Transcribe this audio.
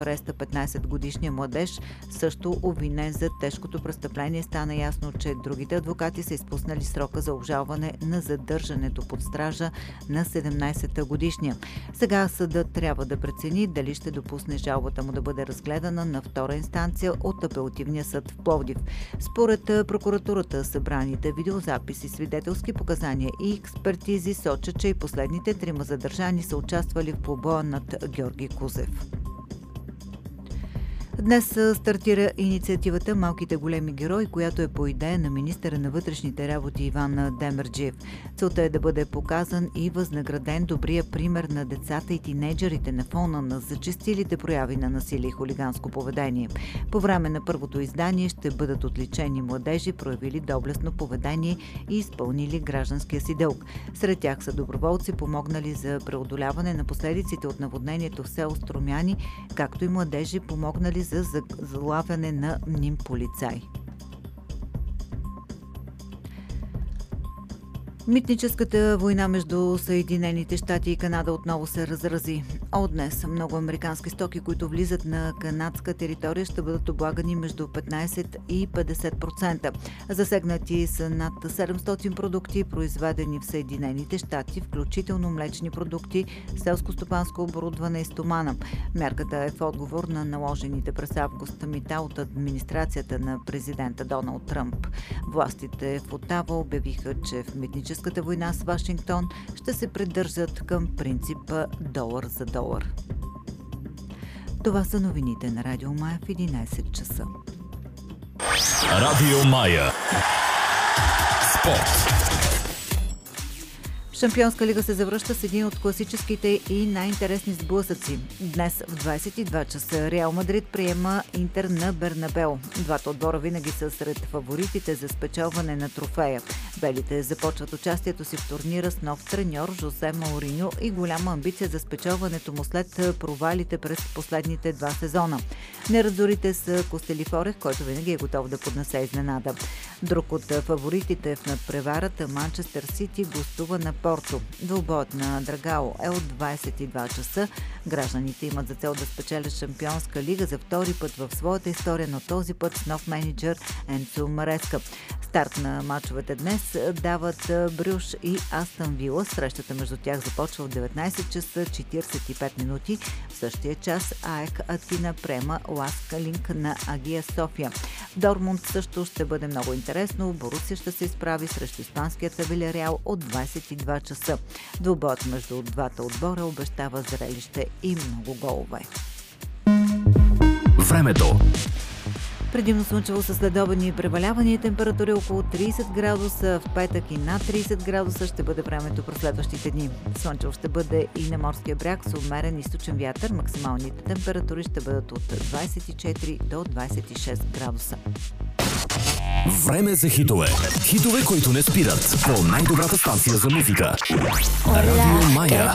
ареста 15-годишния младеж, също обвинен за тежкото престъпление. Стана ясно, че другите адвокати са изпуснали срока за обжалване на задържането под стража на 17-годишния. Сега съдът трябва да прецени дали ще допусне жалбата му да бъде разгледана на втора инстанция от апелативния съд в Пловдив. Според прокуратурата, събраните видеозаписи, свидетелски показания и експертизи сочат, че и последните трима задържани са участвали в побоя над Георги Кузев. Днес стартира инициативата "Малките големи герои", която е по идея на министъра на вътрешните работи Иван Демерджиев. Целта е да бъде показан и възнаграден добрия пример на децата и тинейджерите на фона на зачестилите прояви на насилие и хулиганско поведение. По време на първото издание ще бъдат отличени младежи, проявили доблестно поведение и изпълнили гражданския си дълг. Сред тях са доброволци, помогнали за преодоляване на последиците от наводнението в село Струмяни, както и младежи, помогнали за залавяне на мним полицай. Митническата война между Съединените щати и Канада отново се разрази. От днес много американски стоки, които влизат на канадска територия, ще бъдат облагани между 15 и 50%. Засегнати са над 700 продукти, произведени в Съединените щати, включително млечни продукти, селско-стопанско оборудване и стомана. Мярката е в отговор на наложените през август мита от администрацията на президента Доналд Тръмп. Властите в Отава обявиха, че в митническата война с Вашингтон ще се придържат към принципа долар за долар. Това са новините на Радио Мая в 11 часа. Радио Мая. Спорт. Шампионска лига се завръща с един от класическите и най-интересни сблъсъци. Днес в 22 часа Реал Мадрид приема Интер на Бернабеу. Двата отбора винаги са сред фаворитите за спечелване на трофея. Белите започват участието си в турнира с нов треньор Жозе Мауриньо и голяма амбиция за спечелването му след провалите през последните два сезона. Неразорите са Костелифорех, който винаги е готов да поднесе изненада. Друг от фаворитите в надпреварата, Манчестър Сити, гостува на Порто. Двубоят на Драгао е от 22 часа. Гражданите имат за цел да спечелят Шампионска лига за втори път в своята история, но този път с нов менеджер Енцо Мареска. Старт на мачовете днес дават Брюш и Астън Вила. Срещата между тях започва в 19 часа 45 минути. В същия час АЕК Атина приема Ласка Линк на Агия София. В Дормунд също ще бъде много интересно. Борусия ще се изправи срещу испанският Вилияреал от 22 часа. Двубоят между двата отбора обещава зрелище и много голове. Времето. Предимно слънчево със следобедни превалявания, температури около 30 градуса, в петък и над 30 градуса ще бъде времето през следващите дни. Слънчево ще бъде и на морския бряг с умерен източен вятър. Максималните температури ще бъдат от 24 до 26 градуса. Време за хитове. Хитове, които не спират. По най-добрата станция за музика. Радио Мая.